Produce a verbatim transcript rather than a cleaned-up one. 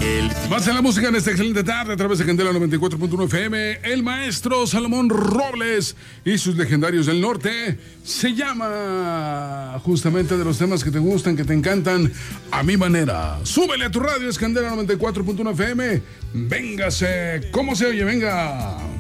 Más en la música en esta excelente tarde a través de Candela noventa y cuatro punto uno F M. El maestro Salomón Robles y sus legendarios del norte. Se llama justamente de los temas que te gustan, que te encantan, A Mi Manera. Súbele a tu radio, es Candela noventa y cuatro punto uno F M. Véngase, ¿cómo se oye? Venga.